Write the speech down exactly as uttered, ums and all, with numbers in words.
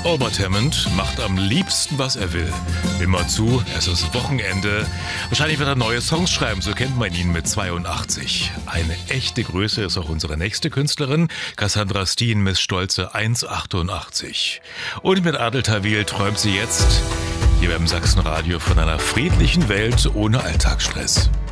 Albert Hammond macht am liebsten, was er will. Immer zu, es ist Wochenende. Wahrscheinlich wird er neue Songs schreiben, so kennt man ihn mit zweiundachtzig. Eine echte Größe ist auch unsere nächste Künstlerin, Cassandra Steen, Miss Stolze eins Komma achtundachtzig. Und mit Adel Tawil träumt sie jetzt hier beim Sachsenradio von einer friedlichen Welt ohne Alltagsstress.